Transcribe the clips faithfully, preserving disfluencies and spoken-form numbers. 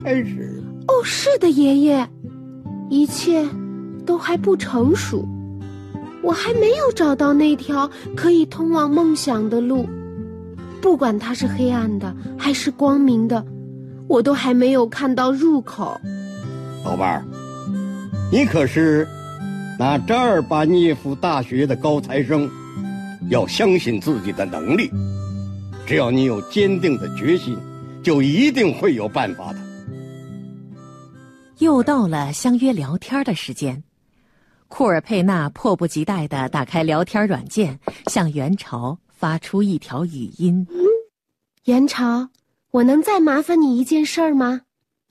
开始。 哦，是的，爷爷，一切都还不成熟，我还没有找到那条可以通往梦想的路。不管它是黑暗的还是光明的，我都还没有看到入口。 宝贝儿，你可是那正儿八经夫大学的高材生，要相信自己的能力。只要你有坚定的决心，就一定会有办法的。 又到了相约聊天的时间，库尔佩纳迫不及待地打开聊天软件，向元朝发出一条语音： 元朝，我能再麻烦你一件事儿吗？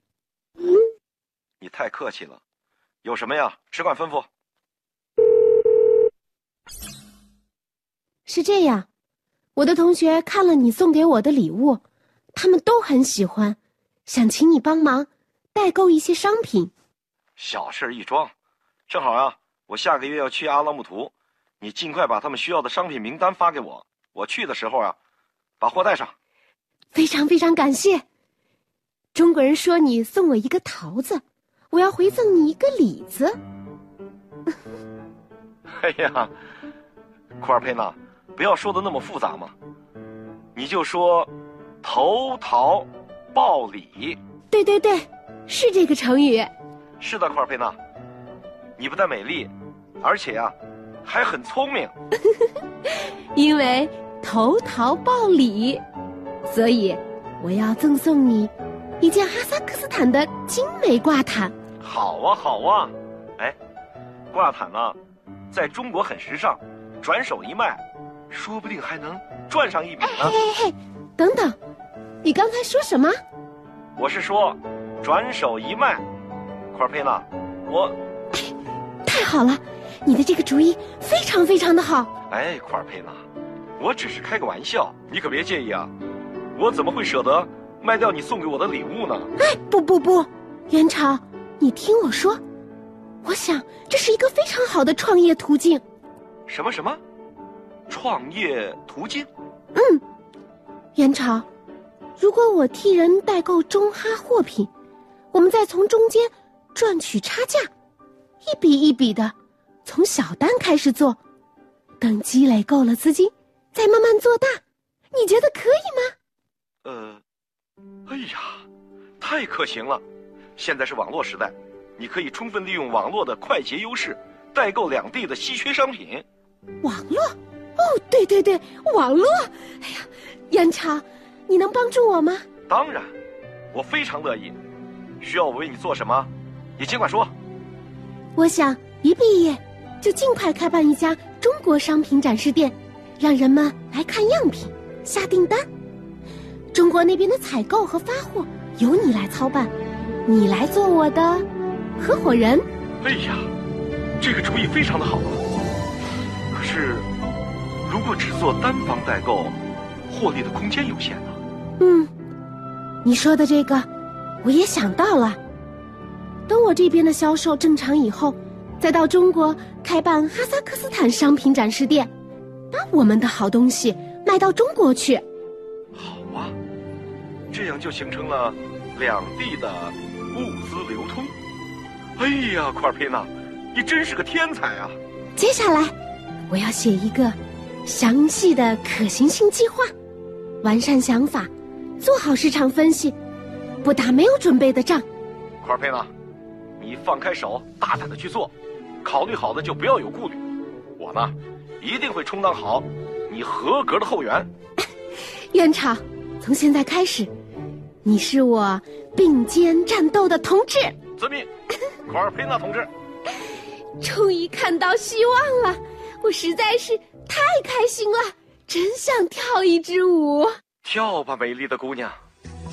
你太客气了，有什么呀？只管吩咐。 是这样，我的同学看了你送给我的礼物，他们都很喜欢，想请你帮忙代购一些商品。 小事一桩，正好啊，我下个月要去阿拉木图，你尽快把他们需要的商品名单发给我，我去的时候啊，把货带上。 非常非常感谢。中国人说你送我一个桃子，我要回赠你一个李子。 哎呀，库尔佩纳，不要说的那么复杂嘛，你就说投桃报李。 对对对，是这个成语。 是的，库尔佩纳，你不但美丽，而且呀、啊，还很聪明。 因为投桃报李，所以我要赠送你一件哈萨克斯坦的精美挂毯。 好啊好啊，哎，挂毯呢，在中国很时尚，转手一卖，说不定还能赚上一笔呢。 嘿嘿嘿，等等，你刚才说什么？ 我是说，转手一卖。库尔佩纳，我…… 太好了，你的这个主意非常非常的好。 哎，库尔佩纳，我只是开个玩笑，你可别介意啊。我怎么会舍得卖掉你送给我的礼物呢？ 哎，不不不，元朝，你听我说，我想这是一个非常好的创业途径。 什么什么？创业途径？ 嗯，元朝，如果我替人代购中哈货品，我们再从中间赚取差价，一笔一笔的从小单开始做，等积累够了资金，再慢慢做大，你觉得可以吗？ 呃，哎呀，太可行了！现在是网络时代，你可以充分利用网络的快捷优势，代购两地的稀缺商品。 网络？哦，对对对，网络！哎呀，元朝，你能帮助我吗？ 当然，我非常乐意。需要我为你做什么，你尽管说。 我想一毕业就尽快开办一家中国商品展示店，让人们来看样品，下订单。中国那边的采购和发货由你来操办，你来做我的合伙人。 哎呀，这个主意非常的好啊！可是，如果只做单方代购，获利的空间有限啊。 嗯，你说的这个，我也想到了。等我这边的销售正常以后，再到中国开办哈萨克斯坦商品展示店，把我们的好东西卖到中国去。 好啊，这样就形成了两地的物资流通。哎呀，库尔佩纳，你真是个天才啊！ 接下来，我要写一个详细的可行性计划，完善想法，做好市场分析，不打没有准备的仗。 库尔佩纳，你放开手，大胆的去做，考虑好的就不要有顾虑。我呢，一定会充当好你合格的后援。 元朝，从现在开始，你是我并肩战斗的同志。 遵命，库尔佩纳同志。 终于看到希望了，我实在是太开心了，真想跳一支舞。 跳吧，美丽的姑娘。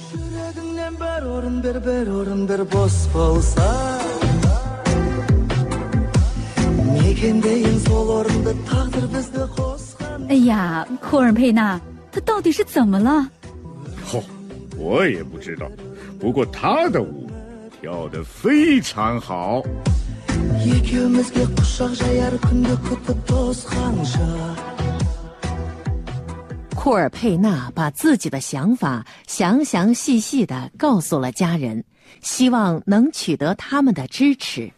哎呀，库尔佩纳，他到底是怎么了？ 哦，我也不知道，不过他的舞跳得非常好。 库尔佩纳把自己的想法详详细细地告诉了家人， 希望能取得他们的支持。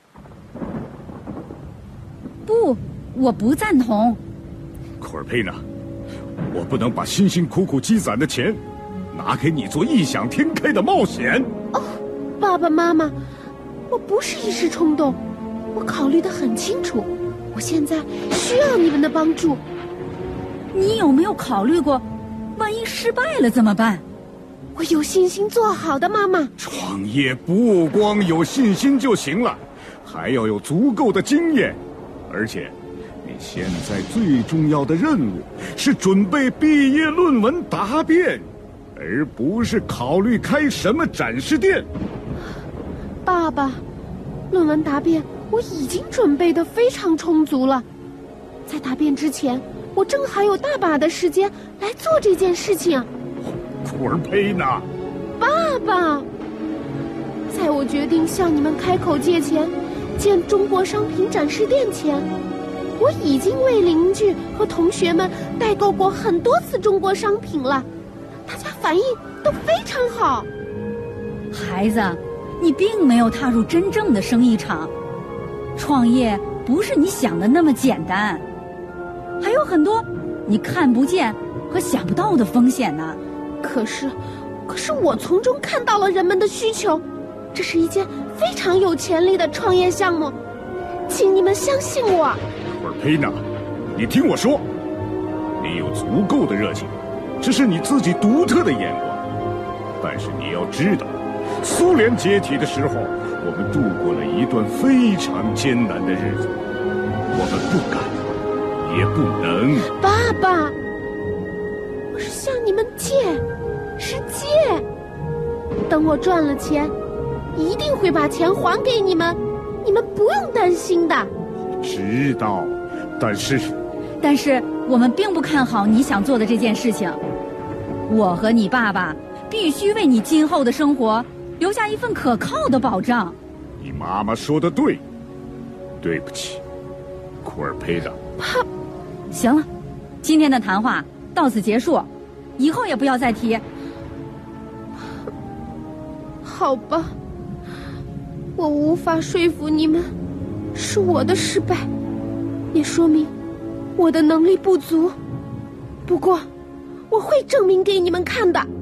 不，我不赞同。 库尔佩纳，我不能把辛辛苦苦积攒的钱拿给你做异想天开的冒险。 哦，爸爸妈妈，我不是一时冲动，我考虑得很清楚，我现在需要你们的帮助。 你有没有考虑过，万一失败了怎么办？ 我有信心做好的，妈妈。 创业不光有信心就行了，还要有足够的经验。而且，你现在最重要的任务是准备毕业论文答辩，而不是考虑开什么展示店。 爸爸，论文答辩我已经准备得非常充足了，在答辩之前，我正好有大把的时间来做这件事情。 库尔佩纳， 爸爸，在我决定向你们开口借钱建中国商品展示店前，我已经为邻居和同学们代购过很多次中国商品了，大家反应都非常好。 孩子，你并没有踏入真正的生意场，创业不是你想的那么简单，还有很多你看不见和想不到的风险呢。 可是，可是我从中看到了人们的需求，这是一件非常有潜力的创业项目，请你们相信我。 库尔佩纳，你听我说，你有足够的热情，这是你自己独特的眼光。但是你要知道，苏联解体的时候，我们度过了一段非常艰难的日子，我们不敢，也不能。 爸爸，我是向你们借，是借。等我赚了钱，一定会把钱还给你们，你们不用担心的。 知道，但是但是我们并不看好你想做的这件事情。我和你爸爸必须为你今后的生活留下一份可靠的保障。 你妈妈说的对，对不起，库尔佩纳。 爸， 行了，今天的谈话到此结束，以后也不要再提。 好吧，我无法说服你们，是我的失败，也说明我的能力不足。不过，我会证明给你们看的。